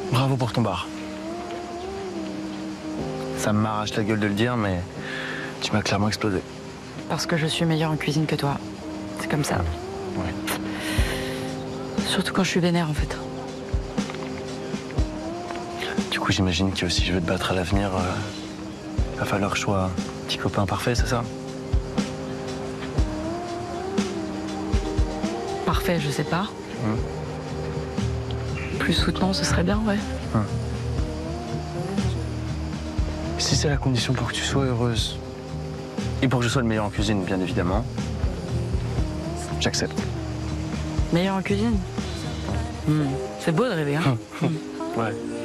Bravo pour ton bar. Ça m'arrache la gueule de le dire, mais tu m'as clairement explosé. Parce que je suis meilleure en cuisine que toi. C'est comme ça. Ouais. Surtout quand je suis vénère, en fait. Du coup, j'imagine que si je veux te battre à l'avenir, va falloir que je sois un petit copain parfait, c'est ça? Parfait, je sais pas. Plus soutenant, ce serait bien, ouais. Si c'est la condition pour que tu sois heureuse, et pour que je sois le meilleur en cuisine, bien évidemment, j'accepte. Meilleure en cuisine. C'est beau de rêver, hein. Ouais.